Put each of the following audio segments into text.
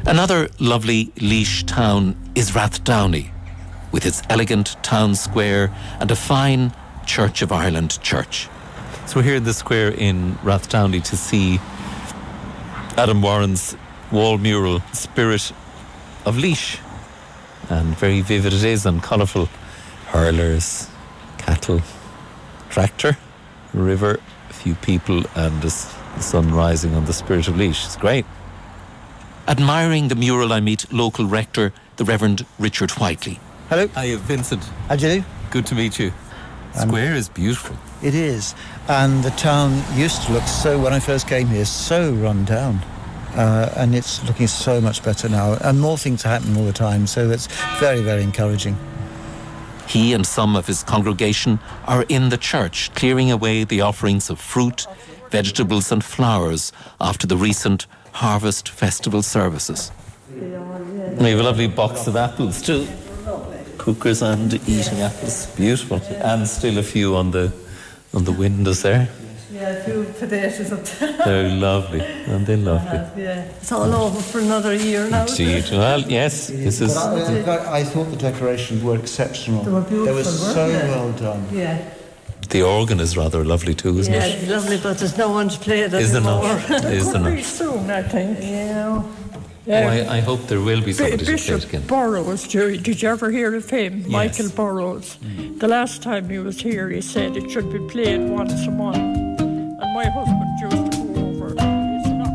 Another lovely Laois town is Rathdowney, with its elegant town square and a fine Church of Ireland church. So we're here in the square in Rathdowney to see Adam Warren's wall mural, Spirit of Laois. And very vivid it is and colourful. Hurlers, cattle, tractor, river, a few people and the sun rising on the Spirit of Laois. It's great. Admiring the mural, I meet local rector, the Reverend Richard Whiteley. Hello. Hiya, Vincent. How do you do? Good to meet you. Square is beautiful. It is. And the town used to look so, when I first came here, so run down. And it's looking so much better now. And more things are happening all the time. So that's very, very encouraging. He and some of his congregation are in the church, clearing away the offerings of fruit, vegetables and flowers after the recent Harvest Festival services. We have a lovely box of apples too. Cookers and eating apples. Beautiful. And still a few on the windows there. Yeah, a few potatoes up there. They're lovely. And they're lovely. Yeah. It's all over for another year now. Indeed. Well, yes. This is... I thought the decorations were exceptional. They were beautiful. They were so well done. Yeah. The organ is rather lovely too, isn't it? Yeah, it's lovely, but there's no one to play it Is there anymore. not? Is there Could be not? soon, I think. Yeah. Oh, I hope there will be somebody to play it Bishop again. Burrows, did you ever hear of him? Yes. Michael Burrows. The last time he was here, he said it should be played once a month. And my husband used to go over. He's an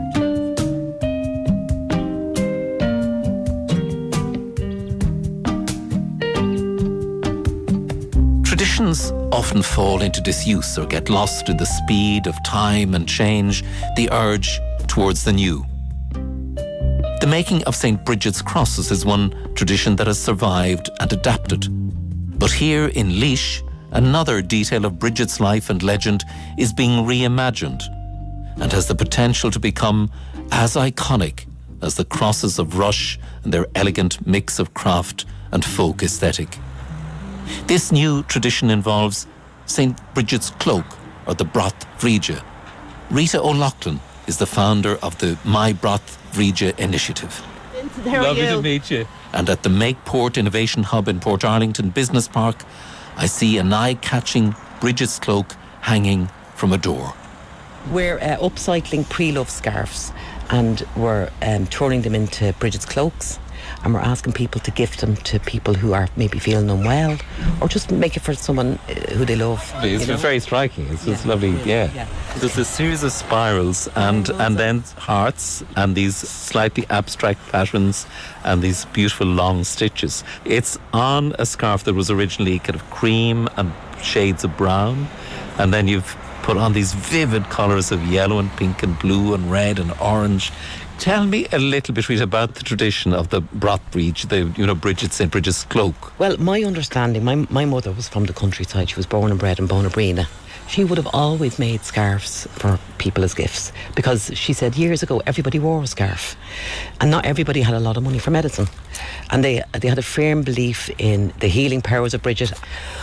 artist. Traditions often fall into disuse or get lost in the speed of time and change, the urge towards the new. The making of St. Bridget's crosses is one tradition that has survived and adapted. But here in Laois, another detail of Bridget's life and legend is being reimagined and has the potential to become as iconic as the crosses of Rush and their elegant mix of craft and folk aesthetic. This new tradition involves St. Bridget's cloak, or the Brath Bhríde. Rita O'Loughlin is the founder of the My Brath Bhríde initiative. Lovely to meet you. And at the Makeport Innovation Hub in Portarlington Business Park, I see an eye-catching Bridget's cloak hanging from a door. We're upcycling pre-loved scarves and we're turning them into Bridget's cloaks, and we're asking people to gift them to people who are maybe feeling unwell or just make it for someone who they love. It's very striking. It's lovely, yeah. There's a series of spirals and then hearts and these slightly abstract patterns and these beautiful long stitches. It's on a scarf that was originally kind of cream and shades of brown, and then you've put on these vivid colours of yellow and pink and blue and red and orange. Tell me a little bit, Rita, about the tradition of the Brath Bhríde, St. Bridget's cloak. Well, my understanding, my mother was from the countryside. She was born and bred in Bonabrina. She would have always made scarves for people as gifts, because she said years ago everybody wore a scarf and not everybody had a lot of money for medicine, and they had a firm belief in the healing powers of Bridget.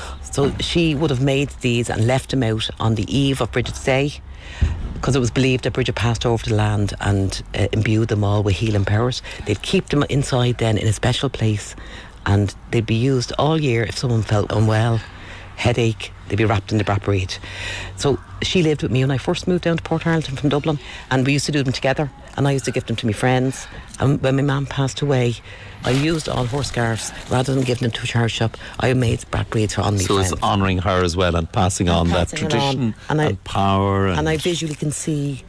So she would have made these and left them out on the eve of Bridget's Day, because it was believed that Bridget passed over the land and imbued them all with healing powers. They'd keep them inside then in a special place, and they'd be used all year if someone felt unwell, headache, they'd be wrapped in the Brath Bhríde. So she lived with me when I first moved down to Portarlington from Dublin, and we used to do them together, and I used to gift them to my friends. And when my mum passed away, I used all her scarves. Rather than giving them to a charity shop, I made Brath Bhrídes for on my friends. So it's honouring her as well and passing on that tradition and power. And I visually can see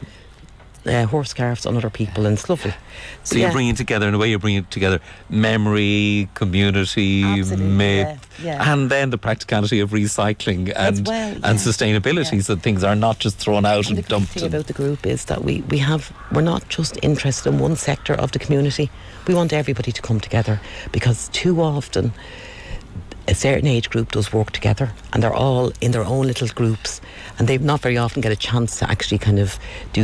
horse scarves on other people, and it's lovely. So you're bringing together, in a way you're bringing together memory, community, myth, and then the practicality of recycling and sustainability, so things are not just thrown out and dumped. The thing about the group is that we're not just interested in one sector of the community. We want everybody to come together, because too often a certain age group does work together and they're all in their own little groups, and they not very often get a chance to actually kind of do